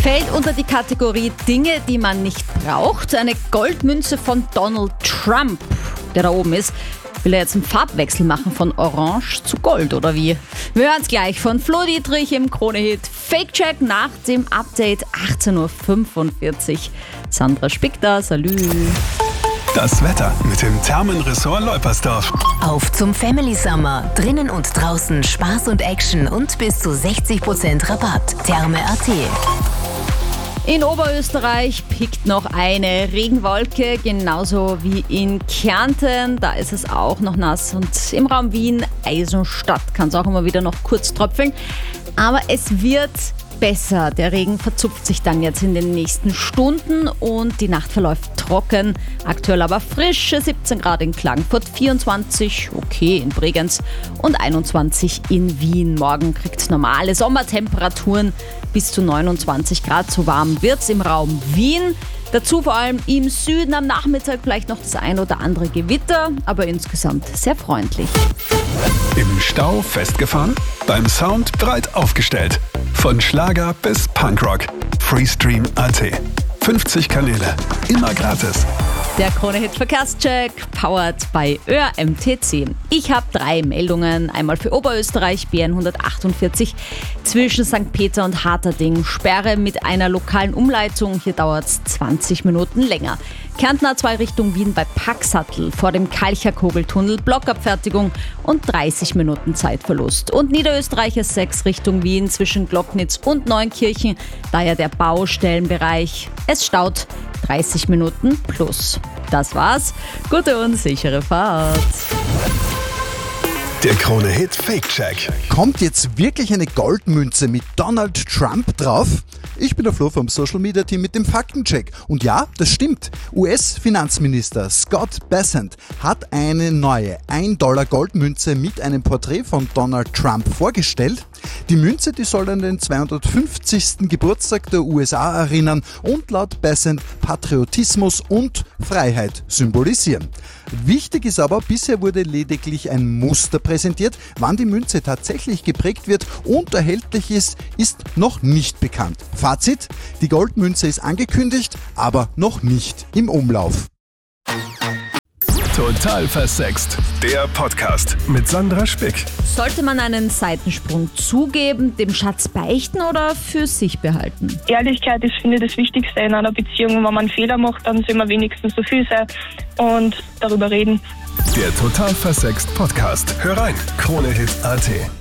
Fällt unter die Kategorie Dinge, die man nicht braucht. Eine Goldmünze von Donald Trump, der da oben ist. Will er jetzt einen Farbwechsel machen von Orange zu Gold oder wie? Wir hören es gleich von Flo Dietrich im Krone-Hit Fake-Check nach dem Update 18.45 Uhr. Sandra Spick da, salü. Das Wetter mit dem Thermenressort Leupersdorf. Auf zum Family Summer. Drinnen und draußen Spaß und Action und bis zu 60% Rabatt. Therme.at. In Oberösterreich pickt noch eine Regenwolke, genauso wie in Kärnten. Da ist es auch noch nass. Und im Raum Wien, Eisenstadt, kann es auch immer wieder noch kurz tröpfeln. Aber es wird besser. Der Regen verzupft sich dann jetzt in den nächsten Stunden und die Nacht verläuft trocken. Aktuell aber frische 17 Grad in Klagenfurt, 24, okay, in Bregenz und 21 in Wien. Morgen kriegt es normale Sommertemperaturen bis zu 29 Grad. So warm wird es im Raum Wien. Dazu vor allem im Süden am Nachmittag vielleicht noch das ein oder andere Gewitter, aber insgesamt sehr freundlich. Im Stau festgefahren? Beim Sound breit aufgestellt. Von Schlager bis Punkrock. Freestream.at. 50 Kanäle. Immer gratis. Der Krone-Hit Verkehrscheck, powered by ÖRMTC. Ich habe 3 Meldungen. Einmal für Oberösterreich, BN 148, zwischen St. Peter und Harterding. Sperre mit einer lokalen Umleitung. Hier dauert es 20 Minuten länger. Kärnten A2 Richtung Wien bei Paxattel vor dem Kalcher-Kogeltunnel. Blockabfertigung und 30 Minuten Zeitverlust. Und Niederösterreich S6 Richtung Wien zwischen Glocknitz und Neunkirchen. Daher der Baustellenbereich. Es staut 30 Minuten plus. Das war's. Gute und sichere Fahrt. Der Krone-Hit Fake-Check. Kommt jetzt wirklich eine Goldmünze mit Donald Trump drauf? Ich bin der Flo vom Social Media Team mit dem Faktencheck. Und ja, das stimmt. US-Finanzminister Scott Bessent hat eine neue 1$ Goldmünze mit einem Porträt von Donald Trump vorgestellt. Die Münze, die soll an den 250. Geburtstag der USA erinnern und laut Bessent Patriotismus und Freiheit symbolisieren. Wichtig ist aber, bisher wurde lediglich ein Muster präsentiert. Wann die Münze tatsächlich geprägt wird und erhältlich ist noch nicht bekannt. Fazit: Die Goldmünze ist angekündigt, aber noch nicht im Umlauf. Total versext. Der Podcast mit Sandra Spick. Sollte man einen Seitensprung zugeben, dem Schatz beichten oder für sich behalten? Ehrlichkeit ist, finde ich, das Wichtigste in einer Beziehung. Wenn man einen Fehler macht, dann soll man wenigstens so viel sein und darüber reden. Der Total versext Podcast. Hör rein. Krone-Hit.at.